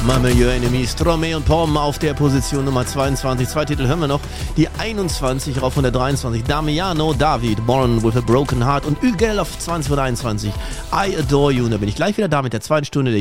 Mama Your Enemy, Stromae und Pom auf der Position Nummer 22. Zwei Titel hören wir noch. Die 21 rauf von der 23. Damiano David, Born with a Broken Heart und Ügel auf 20 von 21. I Adore You. Und da bin ich gleich wieder da mit der zweiten Stunde der